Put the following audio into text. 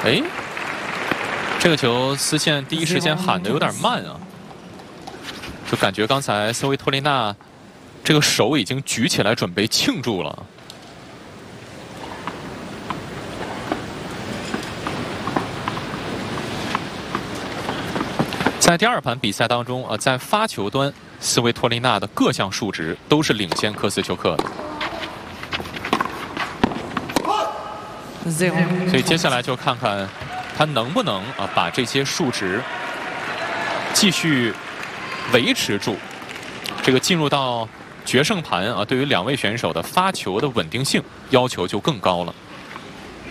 哎，这个球丝线第一时间喊的有点慢啊，就感觉刚才斯维托利娜这个手已经举起来准备庆祝了。在第二盘比赛当中在发球端，斯维托利娜的各项数值都是领先科斯丘克的。所以接下来就看看他能不能把这些数值继续维持住。这个进入到决胜盘对于两位选手的发球的稳定性要求就更高了。